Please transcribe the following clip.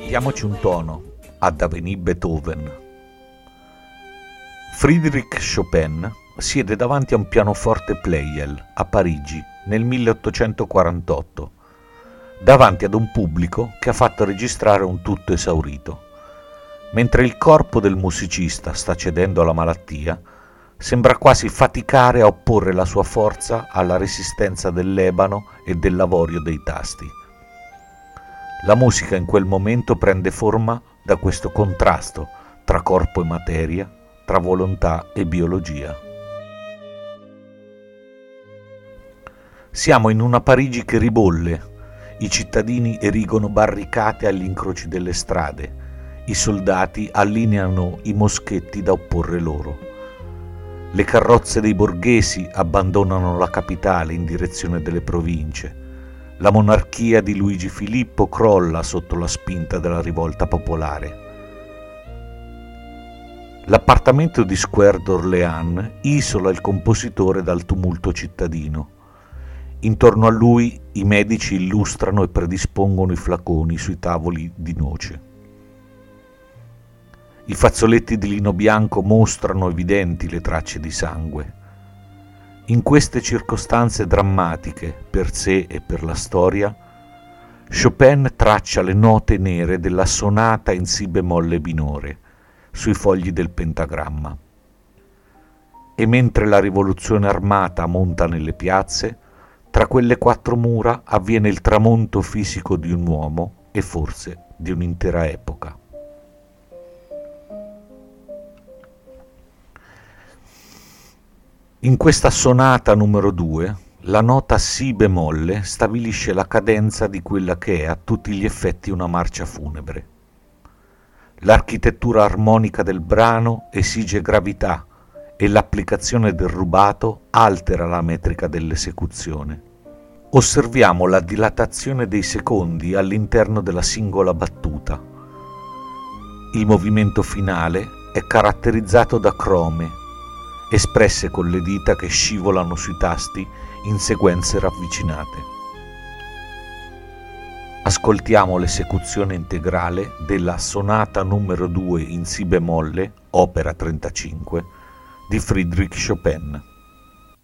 Diamoci un tono ad Avenue Beethoven. Friedrich Chopin siede davanti a un pianoforte Pleyel a Parigi nel 1848, davanti ad un pubblico che ha fatto registrare un tutto esaurito. Mentre il corpo del musicista sta cedendo alla malattia, sembra quasi faticare a opporre la sua forza alla resistenza dell'ebano e dell'avorio dei tasti. La musica in quel momento prende forma da questo contrasto tra corpo e materia, tra volontà e biologia. Siamo in una Parigi che ribolle, i cittadini erigono barricate agli incroci delle strade, i soldati allineano i moschetti da opporre loro. Le carrozze dei borghesi abbandonano la capitale in direzione delle province. La monarchia di Luigi Filippo crolla sotto la spinta della rivolta popolare. L'appartamento di Square d'Orléans isola il compositore dal tumulto cittadino. Intorno a lui i medici illustrano e predispongono i flaconi sui tavoli di noce. I fazzoletti di lino bianco mostrano evidenti le tracce di sangue. In queste circostanze drammatiche per sé e per la storia, Chopin traccia le note nere della sonata in si bemolle minore sui fogli del pentagramma. E mentre la rivoluzione armata monta nelle piazze, tra quelle quattro mura avviene il tramonto fisico di un uomo e forse di un'intera epoca. In questa sonata numero 2, la nota si bemolle stabilisce la cadenza di quella che è a tutti gli effetti una marcia funebre. L'architettura armonica del brano esige gravità e l'applicazione del rubato altera la metrica dell'esecuzione. Osserviamo la dilatazione dei secondi all'interno della singola battuta. Il movimento finale è caratterizzato da crome, espresse con le dita che scivolano sui tasti in sequenze ravvicinate. Ascoltiamo l'esecuzione integrale della sonata numero 2 in si bemolle, opera 35, di Friedrich Chopin.